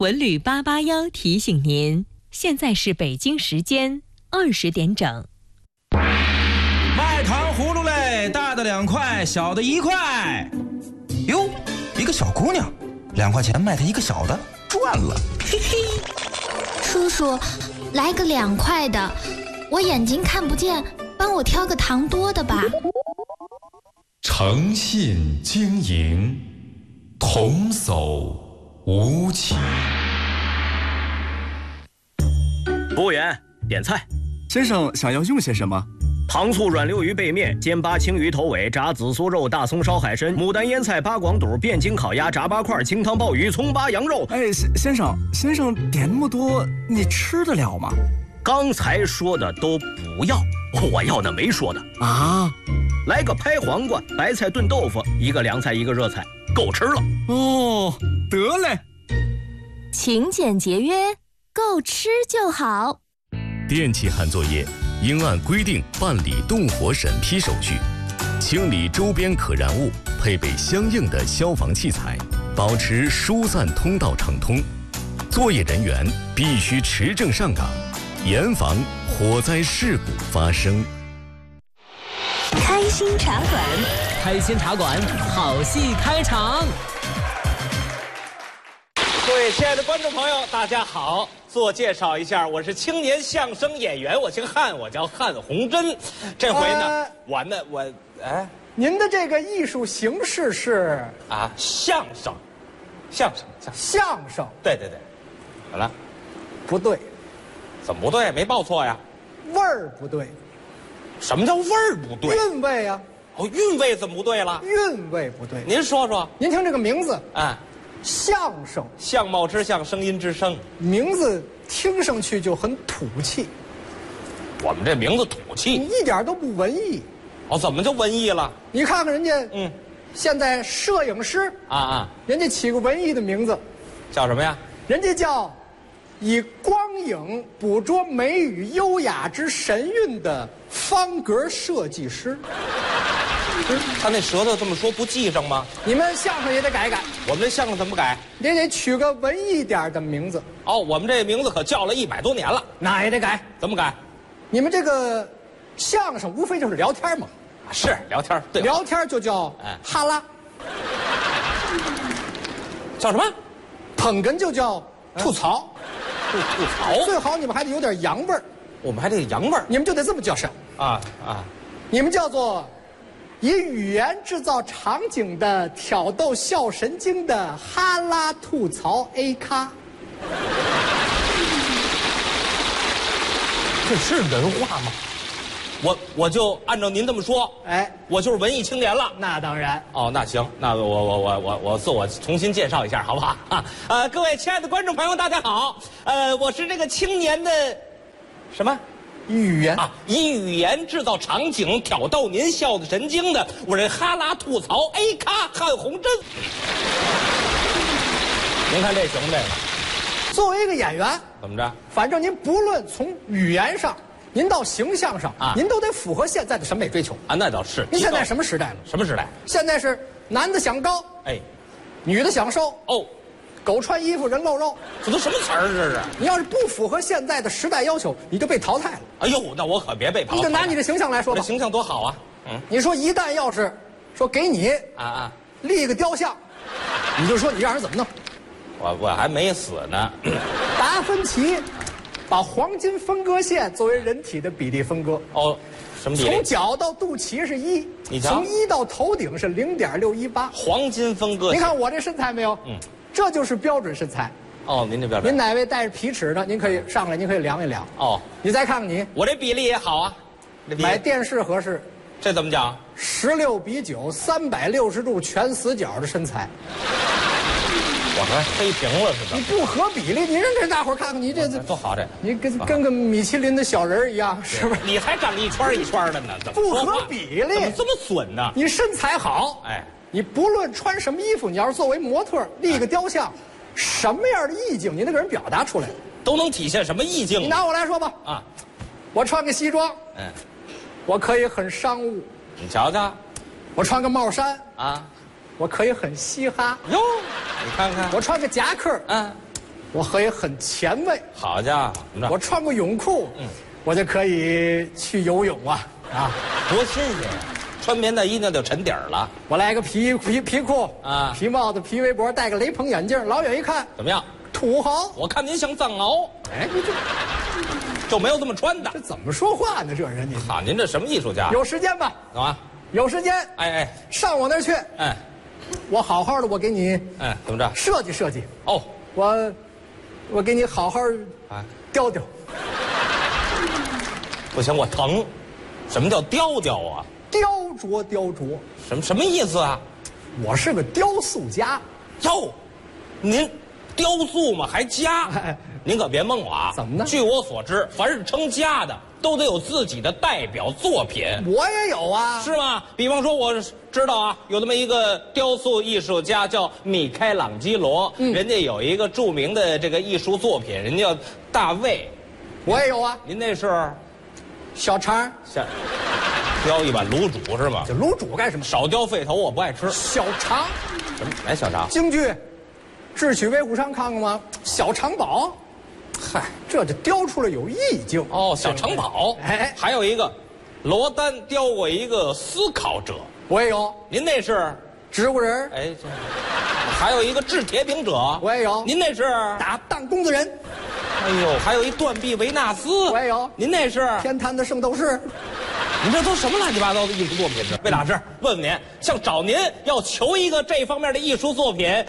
文旅881提醒您，现在是北京时间20点整。 卖糖葫芦嘞，大的2块，小的1块。哟，一个小姑娘，2块钱卖她一个小的，赚了，嘿嘿。 叔叔，来个2块的，我眼睛看不见，帮我挑个糖多的吧。 诚信经营，童叟无欺。 服务员，点菜。 先生想要用些什么？ 糖醋软溜鱼背面、煎八青鱼头尾、炸紫苏肉、大葱烧海参、牡丹腌菜、八广肚、汴京烤鸭、炸八块、清汤鲍鱼、葱八羊肉。 哎，先生点那么多，你吃得了吗？ 刚才说的都不要，我要的没说的啊。 来个拍黄瓜、白菜炖豆腐，一个凉菜一个热菜，够吃了。 哦，得嘞。 勤俭节约，够吃就好。 电气焊作业应按规定办理动火审批手续，清理周边可燃物，配备相应的消防器材，保持疏散通道畅通。作业人员必须持证上岗，严防火灾事故发生。 开心茶馆， 开心茶馆，好戏开场。 各位亲爱的观众朋友，大家好！自我介绍一下，我是青年相声演员，我姓汉，我叫汉红珍。这回呢， 您的这个艺术形式是相声。对，怎么了？ 不对， 怎么不对？没报错呀？ 味儿不对。 什么叫味儿不对？ 韵味啊！ 哦，韵味怎么不对了？ 韵味不对。 您说说。 您听这个名字啊， 相声， 相貌之相，声音之声， 名字听上去就很土气。 我们这名字土气， 你一点都不文艺。 哦，怎么就文艺了？ 你看看人家，现在摄影师人家起个文艺的名字， 叫什么呀？ 人家叫以光影捕捉美与优雅之神韵的方格设计师。 他那舌头这么说不记上吗？ 你们相声也得改改。 我们这相声怎么改？ 也得取个文艺点的名字。 哦，我们这名字可叫了100多年了， 那也得改。 怎么改？ 你们这个相声无非就是聊天嘛。 是聊天，对， 聊天就叫哈拉。 叫什么？ 捧哏就叫吐槽。 吐槽。 最好你们还得有点洋味儿。 我们还得洋味儿， 你们就得这么叫声你们叫做以语言制造场景的挑逗笑神经的哈拉吐槽 A 咖。 这是人话吗？我就按照您这么说，我就是文艺青年了。 那当然。 哦，那行，那我自我重新介绍一下，好不好各位亲爱的观众朋友，大家好。我是这个青年的什么？ 语言以语言制造场景，挑逗您笑的神经的，我这哈拉吐槽 A 咖汉红珍。您看这行不？这个作为一个演员， 怎么着？ 反正您不论从语言上，您到形象上您都得符合现在的审美追求那倒是。 您现在什么时代了？ 什么时代？ 现在是男的想高，女的想瘦。狗穿衣服人露肉， 这都什么词儿？这是你要是不符合现在的时代要求，你就被淘汰了。 哎呦，那我可别被淘汰。 你就拿你的形象来说吧， 这形象多好啊！ 你说一旦要是说给你立个雕像，你就说你让人怎么弄？ 我还没死呢。 达芬奇把黄金分割线作为人体的比例分割。 什么比例？ 从脚到肚脐是1，从1到头顶是0.618。 黄金分割线。 你看我这身材没有？这就是标准身材。 您这标准。 您哪位带着皮尺的？您可以上来，您可以量一量。你再看看你， 我这比例也好啊。 买电视合适。 这怎么讲 ？16:9 360度全死角的身材。 我还黑屏了似的。 你不合比例，你让这大伙看看你这多好这。 你跟个米其林的小人一样，是不是？ 你还长一圈一圈的呢，怎么不合比例？ 怎么这么损呢？ 你身材好，你不论穿什么衣服，你要是作为模特立个雕像，什么样的意境你得给人表达出来， 都能体现什么意境？ 你拿我来说吧，我穿个西装，我可以很商务。 你瞧瞧， 我穿个帽衫我可以很嘻哈。 哟，你看看， 我穿个夹克我也很前卫。 好家伙，怎么着？ 我穿过泳裤，我就可以去游泳啊！ 多新鲜呀！穿棉大衣那就沉底儿了。 我来个皮裤啊， 皮帽子、皮围脖，戴个雷朋眼镜，老远一看怎么样？ 土豪。 我看您像藏獒。 哎，你这就没有这么穿的。 这怎么说话呢？这人你好，您这什么艺术家？ 有时间吧？ 干嘛？ 有时间。 哎， 上我那儿去。 哎， 我好好的，我给你怎么着？ 设计设计。 哦， 我给你好好雕雕。 不行，我疼。什么叫雕雕啊？ 雕琢。 什么意思啊？ 我是个雕塑家。 哟，您雕塑吗？还家？您可别蒙我啊！ 怎么呢？ 据我所知，凡是称家的，都得有自己的代表作品。 我也有啊， 是吗？比方说，我知道啊，有这么一个雕塑艺术家叫米开朗基罗，人家有一个著名的这个艺术作品，人家叫大卫。 我也有啊。 您那是小肠， 雕一碗卤煮是吗？ 这卤煮干什么？ 少雕肺头，我不爱吃。 小肠， 什么？来小肠？ 京剧《智取威虎山》看过吗？小肠宝。嗨，这就雕出来有意境哦，小城堡。 哎， 还有一个，罗丹雕过一个思考者， 我也有。 您那是植物人。 哎，还有一个制铁饼者， 我也有。 您那是打弹弓的人。 哎呦，还有一断臂维纳斯， 我也有。 您那是天坛的圣斗士。 您这都什么乱七八糟的艺术作品呢？魏老师，问问您，像找您要求一个这方面的艺术作品，